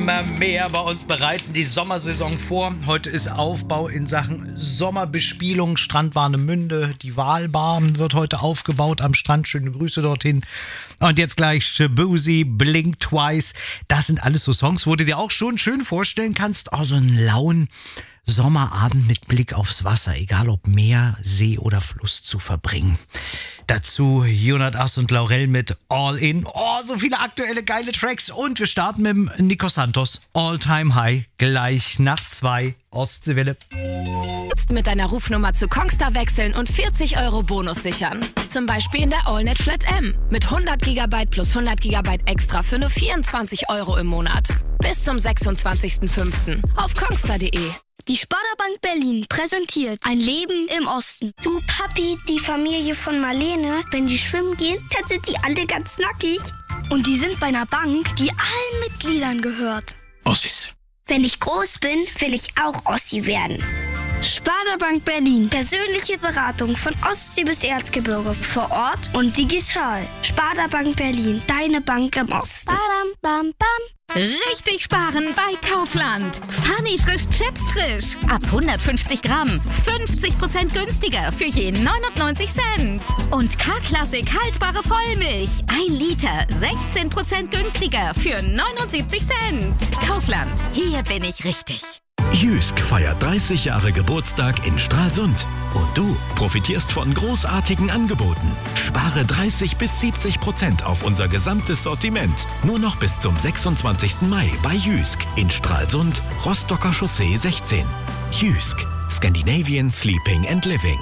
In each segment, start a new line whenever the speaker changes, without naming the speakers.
immer mehr bei uns bereiten die Sommersaison vor. Heute ist Aufbau in Sachen Sommerbespielung. Strand Warnemünde, die Walbahn wird heute aufgebaut am Strand. Schöne Grüße dorthin. Und jetzt gleich Shaboozey, Blink Twice. Das sind alles so Songs, wo du dir auch schon schön vorstellen kannst, so einen lauen Sommerabend mit Blick aufs Wasser, egal ob Meer, See oder Fluss, zu verbringen. Dazu Jonas Ass und Laurel mit All In. So viele aktuelle geile Tracks. Und wir starten mit dem Nico Santos. All Time High. Gleich nach 2. Ostseewelle.
Jetzt mit deiner Rufnummer zu Kongstar wechseln und 40 € Bonus sichern. Zum Beispiel in der AllNet Flat M. Mit 100 GB plus 100 GB extra für nur 24 € im Monat. Bis zum 26.05. auf kongstar.de.
Die Sparda-Bank Berlin präsentiert ein Leben im Osten. Du Papi, die Familie von Marlene, wenn die schwimmen gehen, dann sind die alle ganz nackig. Und die sind bei einer Bank, die allen Mitgliedern gehört.
Ossis.
Wenn ich groß bin, will ich auch Ossi werden. Sparda-Bank Berlin. Persönliche Beratung von Ostsee bis Erzgebirge. Vor Ort und digital. Sparda-Bank Berlin. Deine Bank im Osten. Badam, bam, bam.
Richtig sparen bei Kaufland. Funny frisch Chips frisch. Ab 150 Gramm. 50% günstiger für je 99 Cent. Und K-Klassik haltbare Vollmilch. 1 Liter. 16% günstiger für 79 Cent. Kaufland. Hier bin ich richtig.
Jysk feiert 30 Jahre Geburtstag in Stralsund. Und du profitierst von großartigen Angeboten. Spare 30-70% auf unser gesamtes Sortiment. Nur noch bis zum 26. Mai bei Jysk in Stralsund, Rostocker Chaussee 16. Jysk, Scandinavian Sleeping and Living.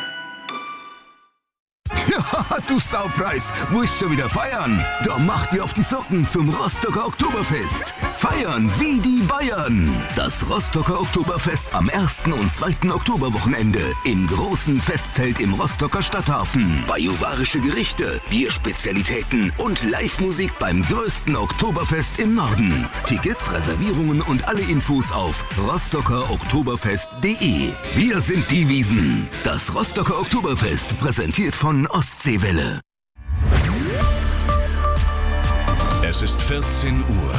Ja, du Saupreis, willst schon wieder feiern? Da mach dir auf die Socken zum Rostocker Oktoberfest. Feiern wie die Bayern. Das Rostocker Oktoberfest am 1. und 2. Oktoberwochenende im großen Festzelt im Rostocker Stadthafen. Bajuwarische Gerichte, Bierspezialitäten und Live-Musik beim größten Oktoberfest im Norden. Tickets, Reservierungen und alle Infos auf rostockeroktoberfest.de. Wir sind die Wiesen. Das Rostocker Oktoberfest, präsentiert von Ostseewelle.
Es ist 14 Uhr.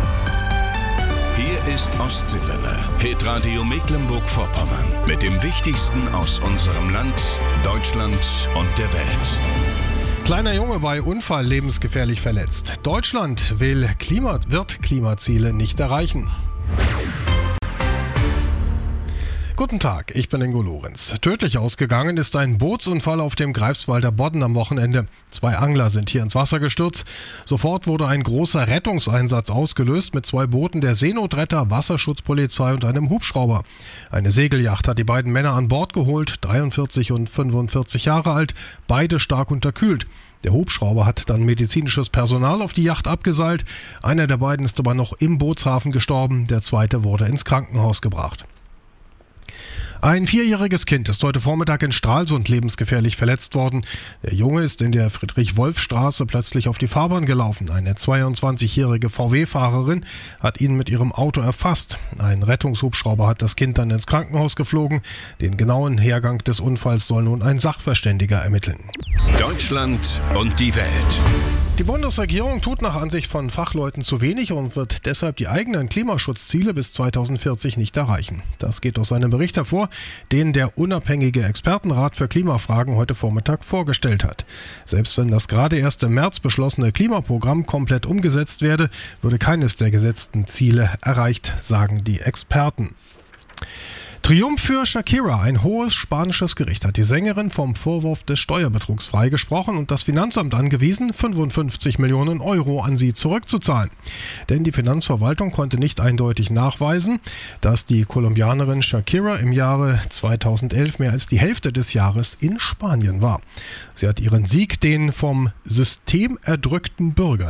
Hier ist Ostseewelle, Hitradio Mecklenburg-Vorpommern. Mit dem Wichtigsten aus unserem Land, Deutschland und der Welt.
Kleiner Junge bei Unfall lebensgefährlich verletzt. Deutschland wird Klimaziele nicht erreichen. Guten Tag, ich bin Ingo Lorenz. Tödlich ausgegangen ist ein Bootsunfall auf dem Greifswalder Bodden am Wochenende. 2 Angler sind hier ins Wasser gestürzt. Sofort wurde ein großer Rettungseinsatz ausgelöst mit 2 Booten der Seenotretter, Wasserschutzpolizei und einem Hubschrauber. Eine Segelyacht hat die beiden Männer an Bord geholt, 43 und 45 Jahre alt, beide stark unterkühlt. Der Hubschrauber hat dann medizinisches Personal auf die Yacht abgeseilt. Einer der beiden ist aber noch im Bootshafen gestorben, der zweite wurde ins Krankenhaus gebracht. Ein 4-jähriges Kind ist heute Vormittag in Stralsund lebensgefährlich verletzt worden. Der Junge ist in der Friedrich-Wolf-Straße plötzlich auf die Fahrbahn gelaufen. Eine 22-jährige VW-Fahrerin hat ihn mit ihrem Auto erfasst. Ein Rettungshubschrauber hat das Kind dann ins Krankenhaus geflogen. Den genauen Hergang des Unfalls soll nun ein Sachverständiger ermitteln.
Deutschland und die Welt.
Die Bundesregierung tut nach Ansicht von Fachleuten zu wenig und wird deshalb die eigenen Klimaschutzziele bis 2040 nicht erreichen. Das geht aus einem Bericht hervor, den der unabhängige Expertenrat für Klimafragen heute Vormittag vorgestellt hat. Selbst wenn das gerade erst im März beschlossene Klimaprogramm komplett umgesetzt werde, würde keines der gesetzten Ziele erreicht, sagen die Experten. Triumph für Shakira. Ein hohes spanisches Gericht hat die Sängerin vom Vorwurf des Steuerbetrugs freigesprochen und das Finanzamt angewiesen, 55 Millionen € an sie zurückzuzahlen. Denn die Finanzverwaltung konnte nicht eindeutig nachweisen, dass die Kolumbianerin Shakira im Jahre 2011 mehr als die Hälfte des Jahres in Spanien war. Sie hat ihren Sieg den vom System erdrückten Bürgern